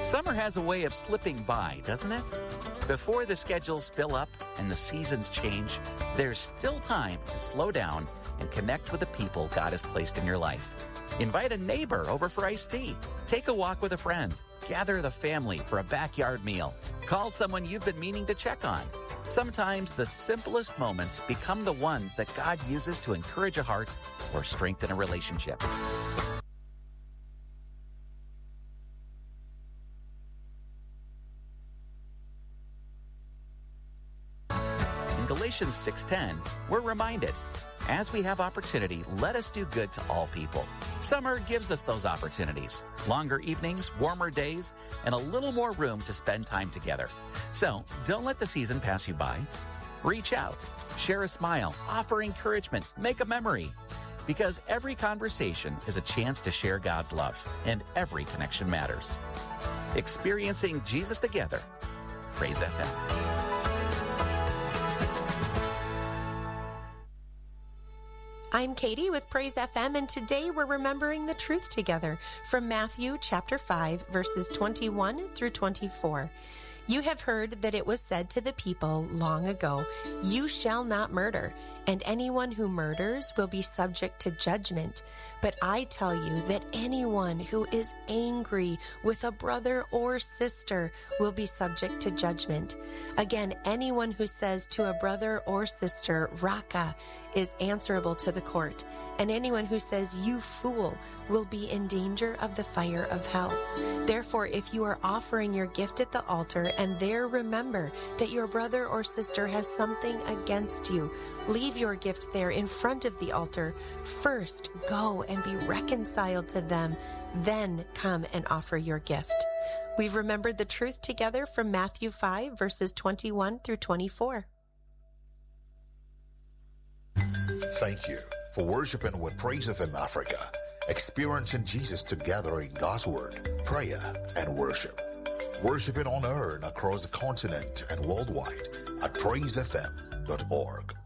Summer has a way of slipping by, doesn't it? Before the schedules fill up and the seasons change, there's still time to slow down and connect with the people God has placed in your life. Invite a neighbor over for iced tea. Take a walk with a friend. Gather the family for a backyard meal. Call someone you've been meaning to check on. Sometimes the simplest moments become the ones that God uses to encourage a heart or strengthen a relationship. In Galatians 6:10, we're reminded, as we have opportunity, let us do good to all people. Summer gives us those opportunities. Longer evenings, warmer days, and a little more room to spend time together. So don't let the season pass you by. Reach out, share a smile, offer encouragement, make a memory. Because every conversation is a chance to share God's love, and every connection matters. Experiencing Jesus together. Praise FM. I'm Katie with Praise FM, and today we're remembering the truth together from Matthew chapter 5, verses 21 through 24. You have heard that it was said to the people long ago, "You shall not murder, and anyone who murders will be subject to judgment. But I tell you that anyone who is angry with a brother or sister will be subject to judgment. Again, anyone who says to a brother or sister, 'Raka,' is answerable to the court, and anyone who says, 'You fool,' will be in danger of the fire of hell. Therefore, if you are offering your gift at the altar and there remember that your brother or sister has something against you, leave your gift there in front of the altar. First, go and be reconciled to them, then come and offer your gift." We've remembered the truth together from Matthew 5, verses 21 through 24. Thank you for worshiping with Praise FM Africa, experiencing Jesus together in God's Word, prayer, and worship. Worshiping on air and across the continent and worldwide at praisefm.org.